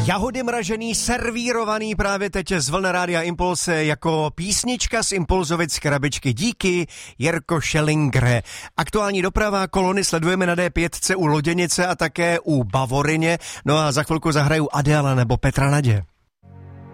Jahody mražený, servírovaný právě teď z vlny Rádia Impulse jako písnička z Impulzovic krabičky. Díky, Jirko Schellingre. Aktuální doprava, kolony sledujeme na D5 u Loděnice a také u Bavorině. No a za chvilku zahraju Adéla nebo Petra Nadě.